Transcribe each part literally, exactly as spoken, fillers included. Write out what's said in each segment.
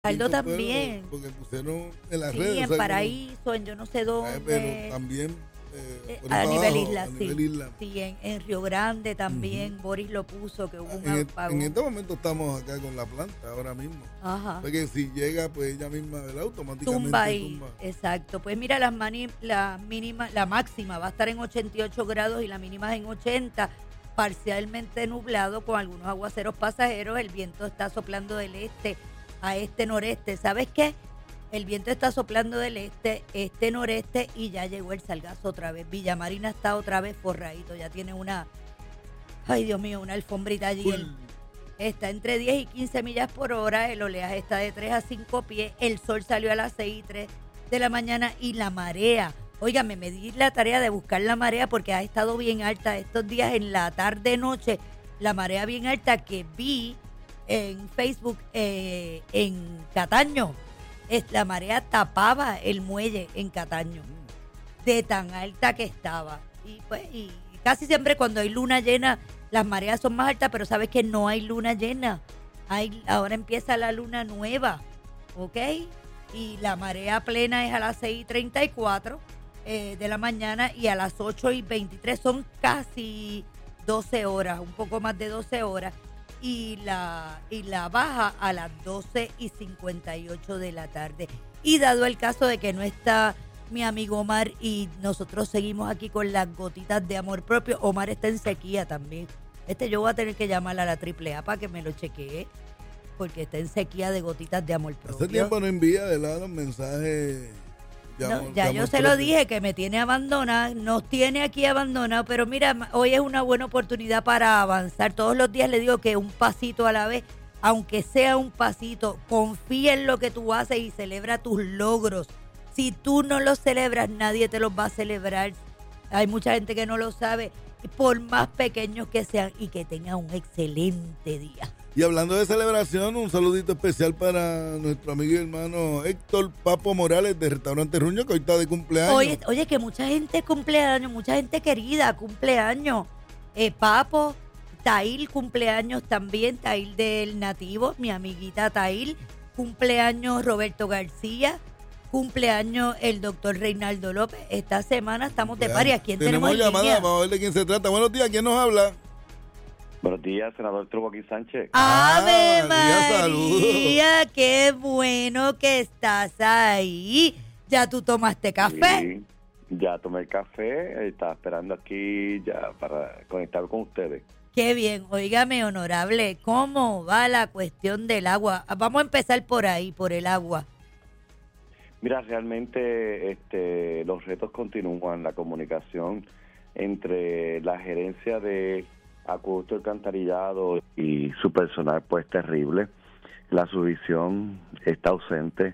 Aldo distintos pueblos, también. porque pusieron en las Sí, redes. en o sea, Paraíso, en yo no sé como- dónde. eh, pero también eh, Eh, por ahí a para nivel abajo, isla, a sí. nivel isla. Sí, en, en Río Grande también, Boris lo puso, que hubo un En, e- apagón. en este momento estamos acá con la planta ahora mismo. Ajá. Porque si llega, pues ella misma, ¿verdad? Automáticamente Tumba ahí, tumba. exacto. Pues mira, las mani, la mínima, la máxima va a estar en ochenta y ocho grados y la mínima en ochenta, parcialmente nublado con algunos aguaceros pasajeros. El viento está soplando del este a este noreste. ¿Sabes qué? El viento está soplando del este, este noreste y ya llegó el salgazo otra vez. Villa Marina está otra vez forradito, ya tiene una, ay Dios mío, una alfombrita allí. Full. El- Está entre diez y quince millas por hora, el oleaje está de tres a cinco pies, el sol salió a las seis y tres de la mañana y la marea. Óigame, me di la tarea de buscar la marea porque ha estado bien alta estos días en la tarde-noche, la marea bien alta que vi en Facebook eh, en Cataño. Es, la marea tapaba el muelle en Cataño, de tan alta que estaba. Y pues, y casi siempre cuando hay luna llena, las mareas son más altas, pero sabes que no hay luna llena. Hay, ahora empieza la luna nueva, ¿ok? Y la marea plena es a las seis y treinta y cuatro eh, de la mañana y a las ocho y veintitrés son casi doce horas, un poco más de doce horas. Y la, y la baja a las doce y cincuenta y ocho de la tarde. Y dado el caso de que no está mi amigo Omar y nosotros seguimos aquí con las gotitas de amor propio, Omar está en sequía también. Este yo voy a tener que llamar a la triple A para que me lo chequee, porque está en sequía de gotitas de amor propio. Hace tiempo no envía de lado los mensajes. de No, amor- ya de yo amor se lo propio. dije que me tiene abandonada, nos tiene aquí abandonado, pero mira, ma- hoy es una buena oportunidad para avanzar. Todos los días le digo que un pasito a la vez, aunque sea un pasito, confía en lo que tú haces y celebra tus logros. Si tú no los celebras, nadie te los va a celebrar. Hay mucha gente que no lo sabe, por más pequeños que sean, y que tengan un excelente día. Y hablando de celebración, un saludito especial para nuestro amigo y hermano Héctor Papo Morales de Restaurante Ruño, que hoy está de cumpleaños. Oye, oye, que mucha gente cumpleaños, mucha gente querida cumpleaños. Eh, Papo, Tail cumpleaños también, Tail del Nativo, mi amiguita Tail. Cumpleaños Roberto García. Cumpleaños el doctor Reinaldo López. Esta semana estamos de pari. ¿A quién tenemos, Tenemos en llamada, línea? vamos a ver de quién se trata. Buenos días, ¿quién nos habla? Buenos días, senador Truboqui Sánchez. ¡Ave Ah, María, María! ¡Qué bueno que estás ahí! ¿Ya tú tomaste café? Sí, ya tomé el café, estaba esperando aquí ya para conectar con ustedes. Qué bien, óigame, honorable, ¿cómo va la cuestión del agua? Vamos a empezar por ahí, por el agua. Mira, realmente este, los retos continúan, la comunicación entre la gerencia de Acueducto Alcantarillado y su personal pues terrible. La subvisión está ausente,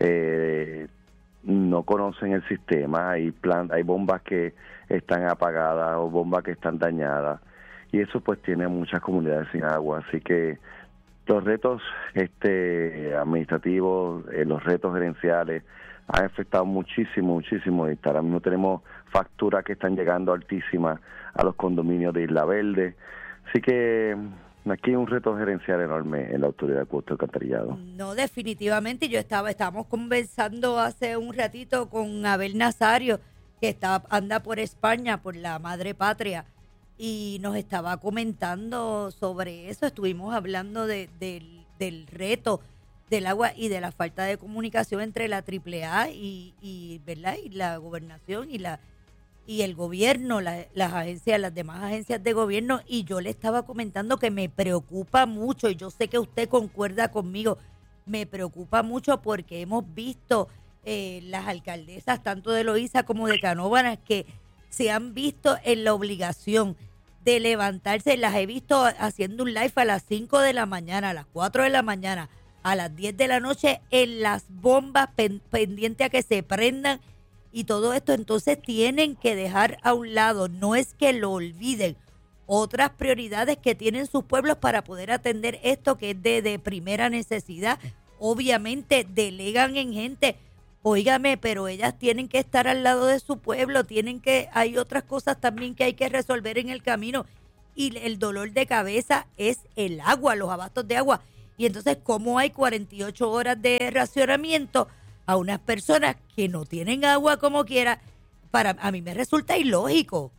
eh, no conocen el sistema, hay plan, hay bombas que están apagadas o bombas que están dañadas y eso pues tiene muchas comunidades sin agua, así que los retos este administrativos, eh, los retos gerenciales han afectado muchísimo, muchísimo. Y ahora mismo tenemos facturas que están llegando altísimas a los condominios de Isla Verde. Así que aquí hay un reto gerencial enorme en la Autoridad de Acueducto Alcantarillado. No, definitivamente. Yo estaba, estábamos conversando hace un ratito con Abel Nazario, que está, anda por España, por la madre patria, y nos estaba comentando sobre eso. Estuvimos hablando de, del, del reto del agua y de la falta de comunicación entre la triple A y, y, ¿verdad? y la gobernación y la y el gobierno, la- las agencias, las demás agencias de gobierno, y yo le estaba comentando que me preocupa mucho, y yo sé que usted concuerda conmigo, me preocupa mucho porque hemos visto eh, las alcaldesas, tanto de Loíza como de Canóvanas, que se han visto en la obligación de levantarse. Las he visto haciendo un live a las cinco de la mañana, a las cuatro de la mañana, a las diez de la noche, en las bombas pen- pendientes a que se prendan y todo esto. Entonces tienen que dejar a un lado, no es que lo olviden, otras prioridades que tienen sus pueblos para poder atender esto que es de, de primera necesidad. Obviamente delegan en gente, óigame, pero ellas tienen que estar al lado de su pueblo, tienen que, hay otras cosas también que hay que resolver en el camino, y el dolor de cabeza es el agua, los abastos de agua. Y entonces, ¿cómo hay cuarenta y ocho horas de racionamiento a unas personas que no tienen agua como quiera? Para a mí me resulta ilógico.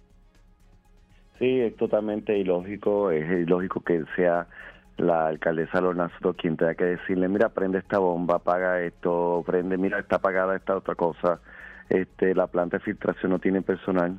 Sí, es totalmente ilógico. Es ilógico que sea la alcaldesa Lorna Soto quien tenga que decirle, mira, prende esta bomba, apaga esto, prende, mira, está apagada esta otra cosa. Este, la planta de filtración no tiene personal.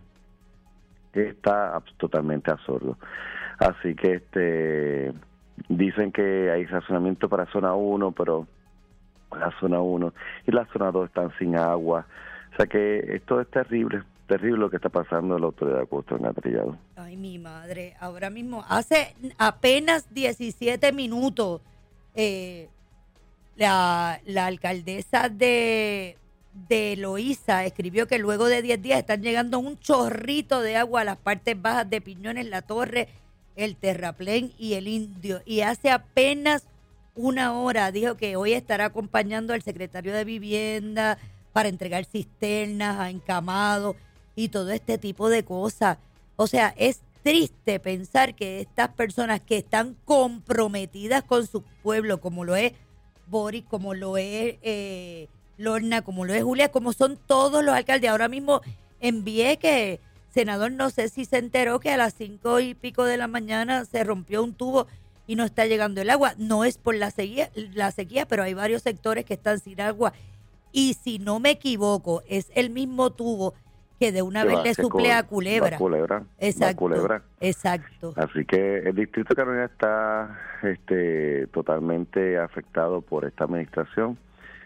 Está totalmente absurdo. Así que este dicen que hay racionamiento para zona uno, pero la zona uno y la zona dos están sin agua. O sea que esto es terrible, terrible lo que está pasando en la autoridad de Acueductos Alcantarillados. Ay, mi madre, ahora mismo, hace apenas diecisiete minutos, eh, la, la alcaldesa de, de Loíza escribió que luego de diez días están llegando un chorrito de agua a las partes bajas de Piñones, La Torre, el Terraplén y el Indio. Y hace apenas una hora dijo que hoy estará acompañando al secretario de Vivienda para entregar cisternas a encamados y todo este tipo de cosas. O sea, es triste pensar que estas personas que están comprometidas con su pueblo, como lo es Boris, como lo es eh, Lorna, como lo es Julia, como son todos los alcaldes. Ahora mismo envié que, senador, no sé si se enteró que a las cinco y pico de la mañana se rompió un tubo y no está llegando el agua. No es por la sequía, la sequía, pero hay varios sectores que están sin agua. Y si no me equivoco, es el mismo tubo que de una vez le suple a Culebra. Culebra. Exacto. Culebra. Exacto. Así que el distrito de Carolina está este, totalmente afectado por esta administración.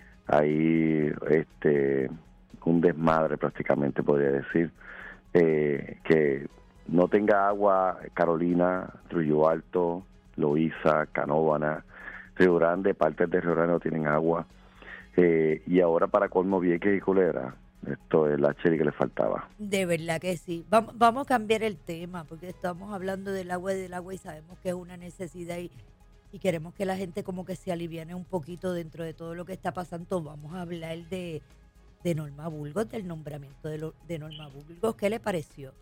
Hay este, un desmadre prácticamente, podría decir. Eh, que no tenga agua Carolina, Trujillo Alto, Loíza, Canóvana, Río Grande, partes de Río Grande no tienen agua. Eh, y ahora para colmo Vieques y Culebra, esto es la cherry que le faltaba. De verdad que sí. Vamos, vamos a cambiar el tema porque estamos hablando del agua y del agua y sabemos que es una necesidad y, y queremos que la gente como que se aliviane un poquito dentro de todo lo que está pasando. Vamos a hablar de, de Norma Burgos, del nombramiento de, lo, de Norma Burgos. ¿Qué le pareció?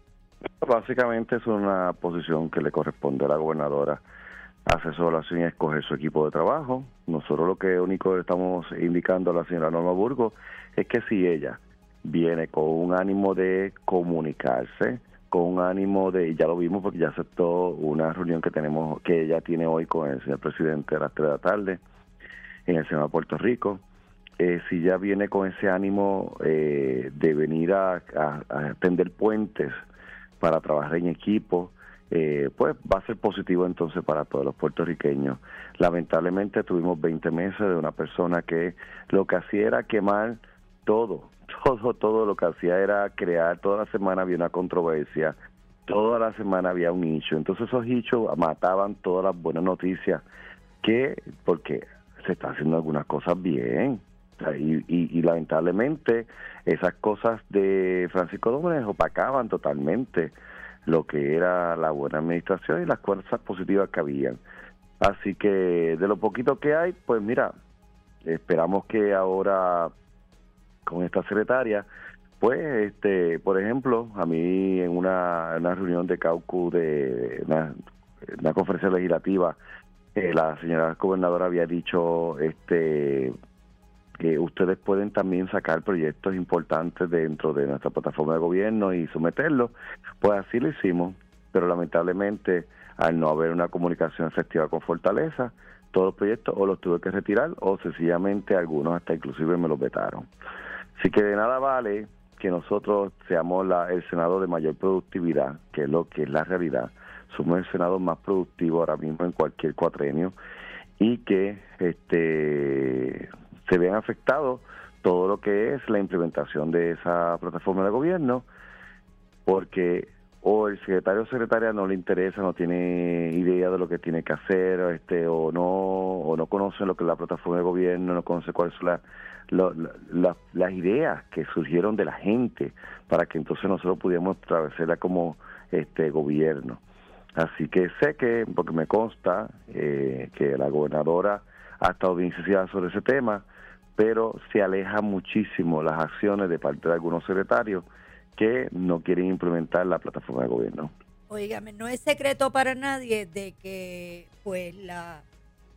Básicamente es una posición que le corresponde a la gobernadora asesoración y escoger su equipo de trabajo. Nosotros lo que único le estamos indicando a la señora Norma Burgos es que si ella viene con un ánimo de comunicarse, con un ánimo de, ya lo vimos porque ya aceptó una reunión que tenemos, que ella tiene hoy con el señor presidente a las tres de la tarde en el Senado de Puerto Rico, eh, si ya viene con ese ánimo eh, de venir a, a, a tender puentes para trabajar en equipo, Eh, pues va a ser positivo entonces para todos los puertorriqueños. Lamentablemente tuvimos veinte meses de una persona que lo que hacía era quemar todo, todo, todo lo que hacía era crear, toda la semana había una controversia, toda la semana había un hecho, entonces esos hechos mataban todas las buenas noticias, que porque se está haciendo algunas cosas bien. O sea, y, y, y lamentablemente esas cosas de Francisco Domínguez opacaban totalmente lo que era la buena administración y las cosas positivas que habían. Así que de lo poquito que hay, pues mira, esperamos que ahora con esta secretaria, pues, este, por ejemplo, a mí en una, una reunión de caucus de una, una conferencia legislativa, eh, la señora gobernadora había dicho, este, que ustedes pueden también sacar proyectos importantes dentro de nuestra plataforma de gobierno y someterlos. Pues así lo hicimos, pero lamentablemente al no haber una comunicación efectiva con Fortaleza, todos los proyectos o los tuve que retirar o sencillamente algunos hasta inclusive me los vetaron. Así que de nada vale que nosotros seamos la, el Senado de mayor productividad, que es lo que es la realidad. Somos el Senado más productivo ahora mismo en cualquier cuatrenio y que este se vean afectados todo lo que es la implementación de esa plataforma de gobierno, porque o el secretario o secretaria no le interesa, no tiene idea de lo que tiene que hacer, este o no o no conoce lo que es la plataforma de gobierno, no conoce cuáles son las la, la, las ideas que surgieron de la gente para que entonces nosotros pudiéramos atravesarla como este gobierno. Así que sé que, porque me consta eh, que la gobernadora ha estado bien incisiva sobre ese tema, pero se aleja muchísimo las acciones de parte de algunos secretarios que no quieren implementar la plataforma de gobierno. Óigame, no es secreto para nadie de que pues la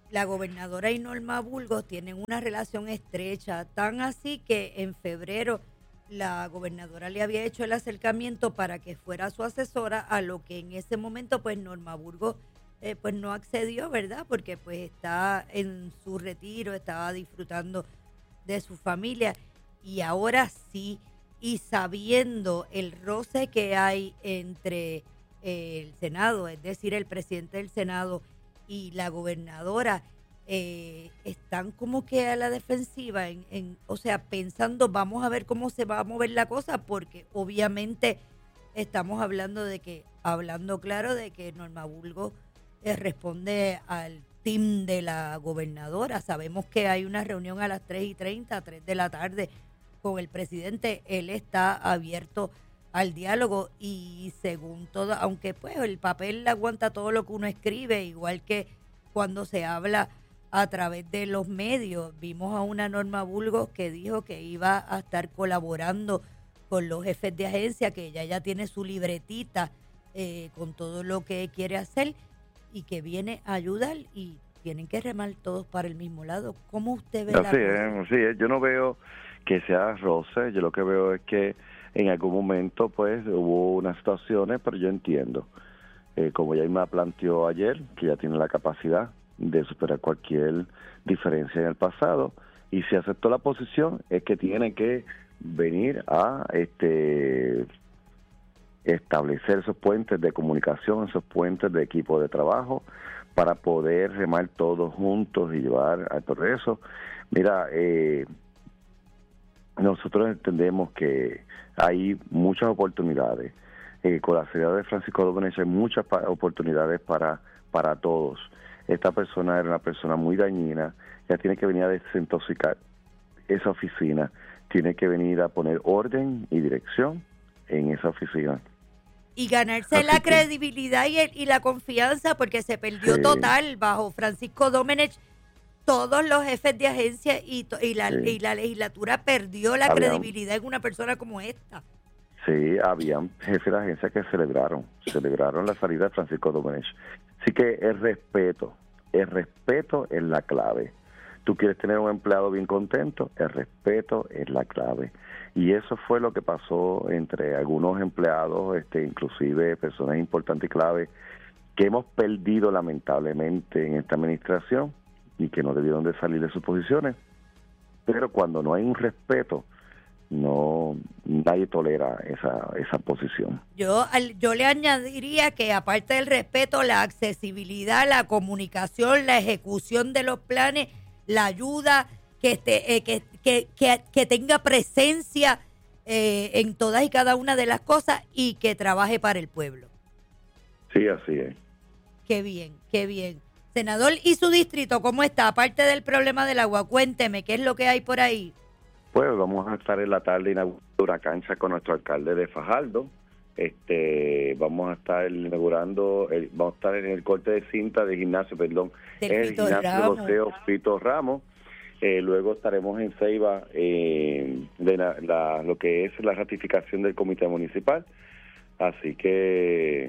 la gobernadora y Norma Burgos tienen una relación estrecha, tan así que en febrero la gobernadora le había hecho el acercamiento para que fuera su asesora, a lo que en ese momento pues Norma Burgos eh, pues no accedió, ¿verdad? Porque pues está en su retiro, estaba disfrutando de su familia, y ahora sí, y sabiendo el roce que hay entre eh, el Senado, es decir, el presidente del Senado y la gobernadora, eh, están como que a la defensiva, en, en, o sea, pensando, vamos a ver cómo se va a mover la cosa, porque obviamente estamos hablando de que, hablando claro de que Norma Burgos eh, responde al team de la gobernadora. Sabemos que hay una reunión a las tres y treinta, tres de la tarde con el presidente. Él está abierto al diálogo y según todo, aunque pues el papel aguanta todo lo que uno escribe, igual que cuando se habla a través de los medios. Vimos a una Norma Burgos que dijo que iba a estar colaborando con los jefes de agencia, que ella ya tiene su libretita eh, con todo lo que quiere hacer y que viene a ayudar, y tienen que remar todos para el mismo lado. ¿Cómo usted ve la Así es, cosa? así es. Yo no veo que sea roce, yo lo que veo es que en algún momento pues hubo unas situaciones, pero yo entiendo, eh, como ya me planteó ayer, que ya tiene la capacidad de superar cualquier diferencia en el pasado, y si aceptó la posición es que tiene que venir a este establecer esos puentes de comunicación, esos puentes de equipo de trabajo para poder remar todos juntos y llevar a todo eso. Mira, eh, nosotros entendemos que hay muchas oportunidades. Eh, con la seriedad de Francisco Domenech hay muchas pa- oportunidades para, para todos. Esta persona era una persona muy dañina, ya tiene que venir a desintoxicar esa oficina, tiene que venir a poner orden y dirección en esa oficina. Y ganarse Así la que- credibilidad y, el- y la confianza, porque se perdió Sí. total bajo Francisco Domenech. Todos los jefes de agencia y, to- y, la, Sí. y la legislatura perdió la Habían- credibilidad en una persona como esta. Sí, habían jefes de agencia que celebraron, celebraron la salida de Francisco Domenech. Así que el respeto, el respeto es la clave. Tú quieres tener un empleado bien contento, el respeto es la clave. Y eso fue lo que pasó entre algunos empleados, este, inclusive personas importantes y clave, que hemos perdido lamentablemente en esta administración y que no debieron de salir de sus posiciones. Pero cuando no hay un respeto, no nadie tolera esa esa posición. Yo, al- yo le añadiría que aparte del respeto, la accesibilidad, la comunicación, la ejecución de los planes, la ayuda, que, esté, eh, que, que, que, que tenga presencia eh, en todas y cada una de las cosas y que trabaje para el pueblo. Sí, así es. Qué bien, qué bien. Senador, ¿y su distrito cómo está? Aparte del problema del agua, cuénteme, ¿qué es lo que hay por ahí? Pues vamos a estar en la tarde inaugurando una cancha con nuestro alcalde de Fajardo. Este, vamos a estar inaugurando, el, vamos a estar en el corte de cinta de gimnasio, perdón, Del en el Fito gimnasio Ramos. de boxeo Fito Ramos. Eh, luego estaremos en Ceiba eh, de la, la- lo que es la ratificación del comité municipal. Así que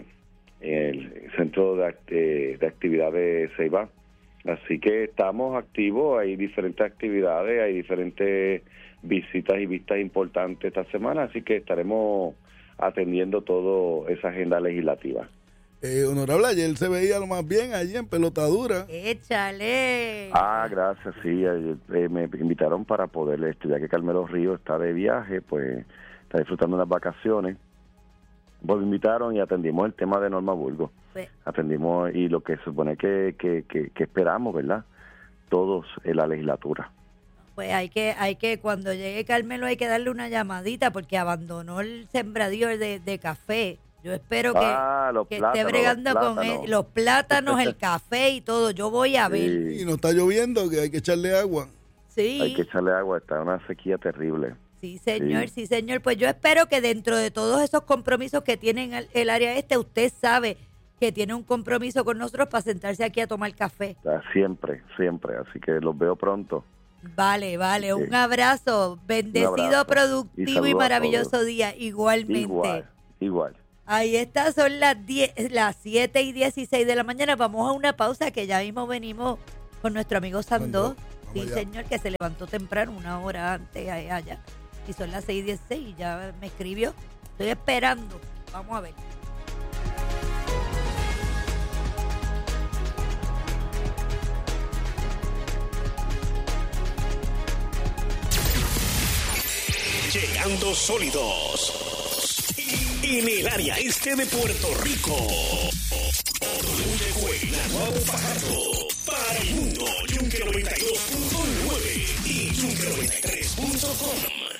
el centro de, act- eh, de actividades Ceiba. Así que estamos activos, hay diferentes actividades, hay diferentes visitas y vistas importantes esta semana, así que estaremos atendiendo toda esa agenda legislativa. Eh, honorable, ayer se veía lo más bien allí en pelotadura. Échale. Ah, gracias, sí, ayer, eh, me invitaron para poder estudiar que Carmelo Ríos está de viaje, pues está disfrutando unas vacaciones. Pues me invitaron y atendimos el tema de Norma Burgos. Pues, Atendimos y lo que se supone que, que, que, que esperamos, ¿verdad? Todos en la legislatura. pues hay que, hay que, cuando llegue Carmelo hay que darle una llamadita porque abandonó el sembradío de, de café. Yo espero que, Ah, los que plátanos, esté bregando los con plátanos. él- los plátanos, el café y todo. Yo voy a ver. Sí. Y no está lloviendo, que hay que echarle agua. Sí, Hay que echarle agua, está una sequía terrible. sí, señor, Sí. sí, señor. Pues yo espero que dentro de todos esos compromisos que tiene en el, el área este, usted sabe que tiene un compromiso con nosotros para sentarse aquí a tomar café. O sea, siempre, siempre. Así que los veo pronto. Vale, vale. Sí. Un abrazo. Bendecido, Un abrazo. Y productivo y, saludos a maravilloso todos. día. Igualmente. Igual, igual. Ahí está, son las diez, las siete y dieciséis de la mañana. Vamos a una pausa que ya mismo venimos con nuestro amigo Sandó. Sandó, vamos Sí, allá. señor, que se levantó temprano, una hora antes a- allá. Y son las seis dieciséis y ya me escribió. Estoy esperando. Vamos a ver. Llegando sólidos en el área este de Puerto Rico. W Naguabo Fajardo para el mundo. Yunque noventa y dos punto nueve y Yunque noventa y tres punto com.